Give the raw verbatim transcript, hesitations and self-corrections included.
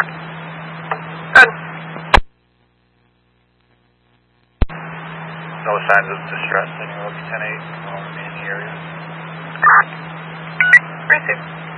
Good. No signs of distress anywhere, ten eight, in the area. Received.